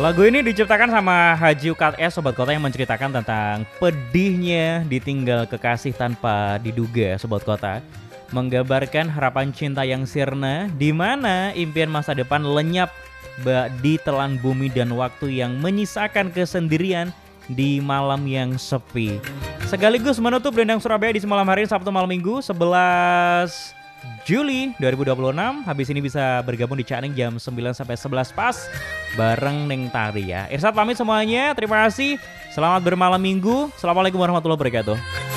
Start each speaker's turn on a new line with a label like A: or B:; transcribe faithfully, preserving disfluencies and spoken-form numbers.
A: Lagu ini diciptakan sama Haji Ukat S, Sobat Kota, yang menceritakan tentang pedihnya ditinggal kekasih tanpa diduga, Sobat Kota. Menggambarkan harapan cinta yang sirna, di mana impian masa depan lenyap di telan bumi dan waktu yang menyisakan kesendirian di malam yang sepi. Sekaligus menutup Dendang Surabaya di semalam hari Sabtu malam Minggu sebelas Juli dua ribu dua puluh enam. Habis ini bisa bergabung di Caning jam sembilan sampai sebelas pas bareng Neng Tari ya. Irsat pamit semuanya. Terima kasih. Selamat bermalam minggu. Assalamualaikum warahmatullahi wabarakatuh.